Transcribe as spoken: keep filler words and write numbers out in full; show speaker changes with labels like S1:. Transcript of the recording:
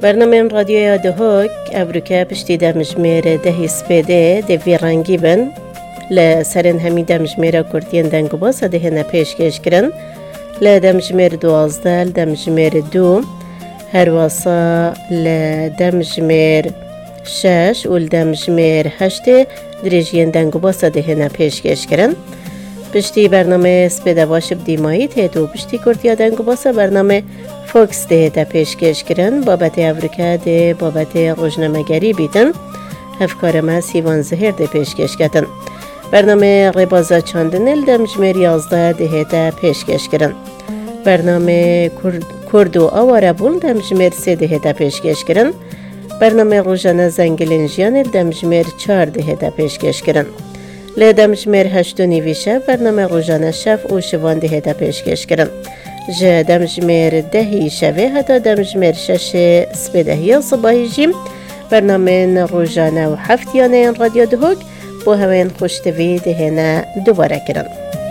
S1: برنامه رادیو دهوک ابروکه پشتی دمجمیر دهی سپیده دوی رنگی بن لسرن همی دمجمیر کردین دنگو باسا دهنه پیشکش کرن لدمجمیر دوازده لدمجمیر دو هر واسا لدمجمیر شش و لدمجمیر هشته دریجین دنگو باسا دهنه پیشکش کرن پشتی برنامه سپیده واش بدیمایی تیتو پشتی کردیا دنگو باسا برنامه فوکس ده تا پیشکش کرن بابت افریقا ده بابت روزنامه‌گری بیتن افکار ما سیوان زهر ده پیشکش کردن برنامه ربازا چاندنل دمجمیر یازده ده تا پیشکش کرن برنامه کرد و آواره بول دمجمیر سه ده تا پیشکش کرن برنامه روزانه زنگلنجیان دمجمیر چهار ده تا پیشکش کرن لدمجمیر هشت و نیوی شب برنامه روزانه شف و شوان ده تا پیشکش کرن جا دمجمیر دهی شوه حتی دمجمیر شش سپیدهی صباحی جیم برنامه روزانه و هفتیانه رادیو دهوک با هوین خوشتوی دهنه دوباره کرن.